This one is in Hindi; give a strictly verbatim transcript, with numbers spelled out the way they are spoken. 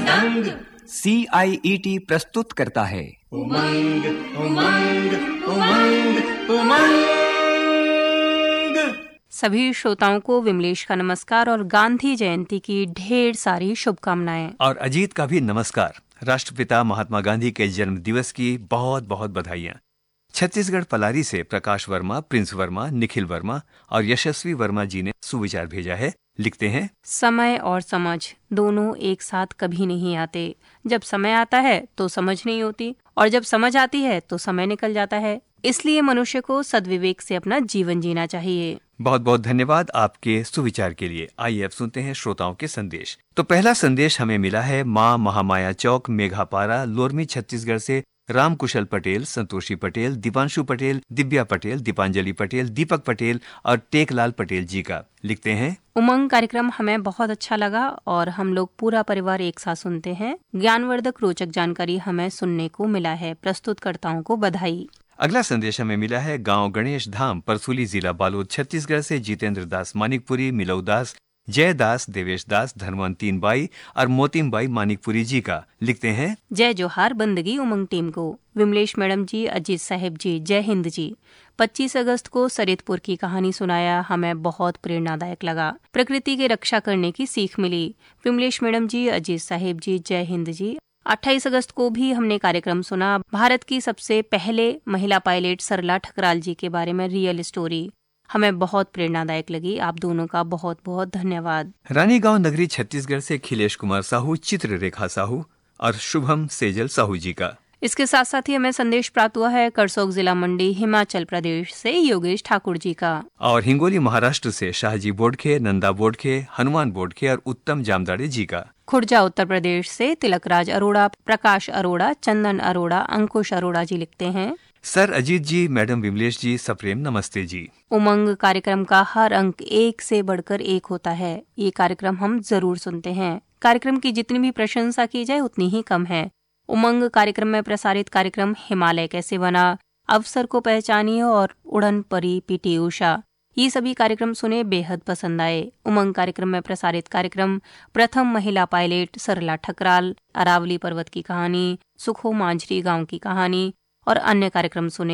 उमंग। सी आई ई टी प्रस्तुत करता है उमंग उमंग उमंग उमंग। सभी श्रोताओं को विमलेश का नमस्कार और गांधी जयंती की ढेर सारी शुभकामनाएं। और अजीत का भी नमस्कार। राष्ट्रपिता महात्मा गांधी के जन्म दिवस की बहुत बहुत बधाइयां। छत्तीसगढ़ पलारी से प्रकाश वर्मा, प्रिंस वर्मा, निखिल वर्मा और यशस्वी वर्मा जी ने सुविचार भेजा है। लिखते हैं, समय और समझ दोनों एक साथ कभी नहीं आते। जब समय आता है तो समझ नहीं होती और जब समझ आती है तो समय निकल जाता है। इसलिए मनुष्य को सद्विवेक से अपना जीवन जीना चाहिए। बहुत बहुत धन्यवाद आपके सुविचार के लिए। आइए अब सुनते हैं श्रोताओं के संदेश। तो पहला संदेश हमें मिला है माँ महामाया चौक, मेघापारा, लोरमी, छत्तीसगढ़ से राम कुशल पटेल, संतोषी पटेल, दीपांशु पटेल, दिव्या पटेल, दीपांजलि पटेल, दीपक पटेल और टेकलाल पटेल जी का। लिखते हैं, उमंग कार्यक्रम हमें बहुत अच्छा लगा और हम लोग पूरा परिवार एक साथ सुनते हैं। ज्ञानवर्धक रोचक जानकारी हमें सुनने को मिला है। प्रस्तुतकर्ताओं को बधाई। अगला संदेश हमें मिला है गांव गणेश धाम, परसुली, जिला बालोद, छत्तीसगढ़ से जितेंद्र दास मानिकपुरी, मिलऊ दास, जय दास, देवेश दास, धनवंतीन बाई और मोतिम बाई मानिकपुरी जी का। लिखते हैं, जय जोहार बंदगी उमंग टीम को। विमलेश मैडम जी, अजीत साहिब जी, जय हिंद जी। पच्चीस अगस्त को सरितपुर की कहानी सुनाया, हमें बहुत प्रेरणादायक लगा। प्रकृति की रक्षा करने की सीख मिली। विमलेश मैडम जी, अजीत साहिब जी, जय हिंद जी। अट्ठाईस अगस्त को भी हमने कार्यक्रम सुना। भारत की सबसे पहले महिला पायलट सरला ठकराल जी के बारे में रियल स्टोरी हमें बहुत प्रेरणादायक लगी। आप दोनों का बहुत बहुत धन्यवाद। रानीगांव नगरी, छत्तीसगढ़ से खिलेश कुमार साहू, चित्र रेखा साहू और शुभम सेजल साहू जी का। इसके साथ साथ ही हमें संदेश प्राप्त हुआ है करसोग जिला मंडी, हिमाचल प्रदेश से योगेश ठाकुर जी का। और हिंगोली महाराष्ट्र से शाहजी बोडखे, नंदा बोडखे, हनुमान बोडखे और उत्तम जामदाड़े जी का। खुर्जा उत्तर प्रदेश से तिलकराज अरोड़ा, प्रकाश अरोड़ा, चंदन अरोड़ा, अंकुश अरोड़ा जी लिखते हैं, सर अजीत जी, मैडम विमलेश जी, सप्रेम नमस्ते जी। उमंग कार्यक्रम का हर अंक एक से बढ़कर एक होता है। ये कार्यक्रम हम जरूर सुनते हैं। कार्यक्रम की जितनी भी प्रशंसा की जाए उतनी ही कम है। उमंग कार्यक्रम में प्रसारित कार्यक्रम हिमालय कैसे बना, अवसर को पहचानिए और उड़न परी पीटी उषा, ये सभी कार्यक्रम सुने, बेहद पसंद आए। उमंग कार्यक्रम में प्रसारित कार्यक्रम प्रथम महिला पायलट सरला ठकराल, अरावली पर्वत की कहानी, सुखो मांझरी गांव की कहानी और अन्य कार्यक्रम सुने।